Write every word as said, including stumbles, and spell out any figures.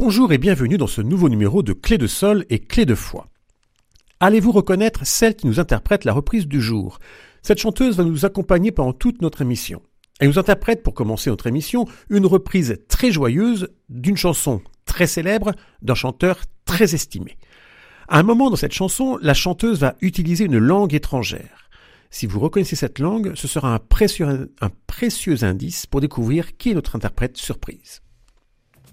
Bonjour et bienvenue dans ce nouveau numéro de Clé de Sol et Clé de Foi. Allez-vous reconnaître celle qui nous interprète la reprise du jour? Cette chanteuse va nous accompagner pendant toute notre émission. Elle nous interprète, pour commencer notre émission, une reprise très joyeuse d'une chanson très célèbre d'un chanteur très estimé. À un moment dans cette chanson, la chanteuse va utiliser une langue étrangère. Si vous reconnaissez cette langue, ce sera un précieux, un précieux indice pour découvrir qui est notre interprète surprise.